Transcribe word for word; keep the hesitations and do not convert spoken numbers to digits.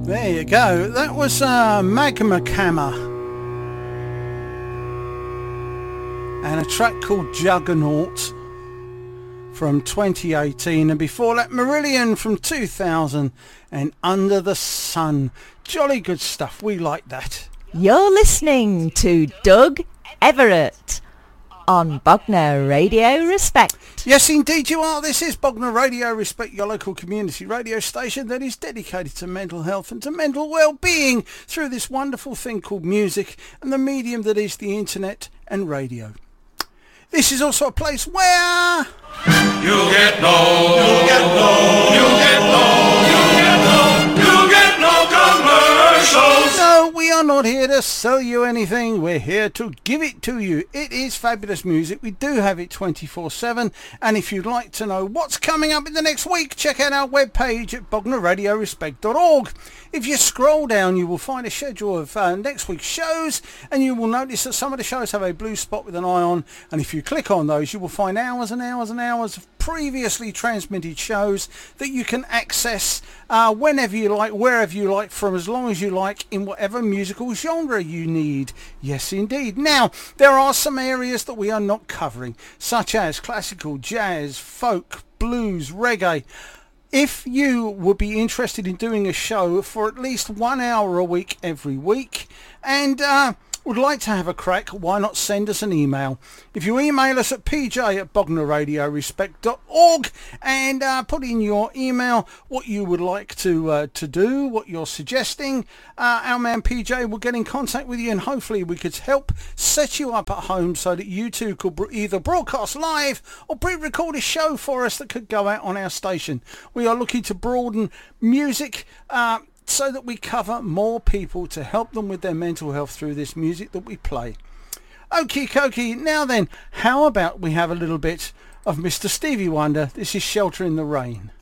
There you go. That was uh, Magma Camera and a track called Juggernaut from twenty eighteen, and before that Marillion from two thousand and Under the Sun. Jolly good stuff. We like that. You're listening to Doug Everett on Bognor Radio Respect. Yes, indeed you are. This is Bognor Radio Respect, your local community radio station that is dedicated to mental health and to mental well-being through this wonderful thing called music and the medium that is the internet and radio. This is also a place where you get no, you get no, you get no, you get no, you get no commercials. No, we are not here to sell you anything. We're here to give it to you. It is fabulous music. We do have it twenty-four seven. And if you'd like to know what's coming up in the next week, check out our webpage at bognor radio respect dot org. If you scroll down, you will find a schedule of uh, next week's shows, and you will notice that some of the shows have a blue spot with an eye on. And if you click on those, you will find hours and hours and hours of previously transmitted shows that you can access uh, whenever you like, wherever you like, from as long as you like, in whatever musical genre you need. Yes, indeed. Now, there are some areas that we are not covering, such as classical, jazz, folk, blues, reggae. If you would be interested in doing a show for at least one hour a week every week and uh, would like to have a crack, why not send us an email? If you email us at p j at bognor radio respect dot org and uh, put in your email what you would like to uh, to do, what you're suggesting, uh, our man P J will get in contact with you, and hopefully we could help set you up at home so that you two could br- either broadcast live or pre-record a show for us that could go out on our station. We are looking to broaden music uh, so that we cover more people to help them with their mental health through this music that we play. Okie dokie, now then, how about we have a little bit of Mister Stevie Wonder? This is Shelter in the Rain.